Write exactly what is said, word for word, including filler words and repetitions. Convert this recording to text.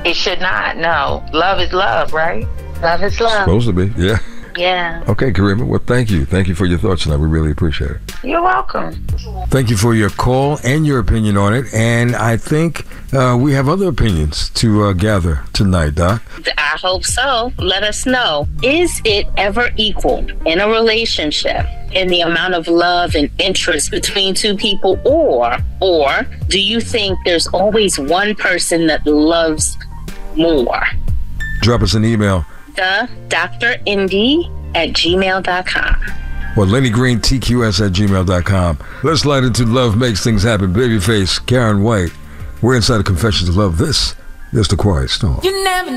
It should not. No. Love is love, right? Love is love. Supposed to be, yeah. Yeah. Okay, Karima. Well, thank you. Thank you for your thoughts tonight. We really appreciate it. You're welcome. Thank you for your call and your opinion on it. And I think uh, we have other opinions to uh, gather tonight, Doc. I hope so. Let us know. Is it ever equal in a relationship in the amount of love and interest between two people, or or do you think there's always one person that loves more? Drop us an email. The Doctor Indy at gmail dot com. Or Lenny Green T Q S at gmail dot com. Let's slide into Love Makes Things Happen. Babyface, Karen White. We're inside of Confessions of Love. This is The Quiet Storm. You never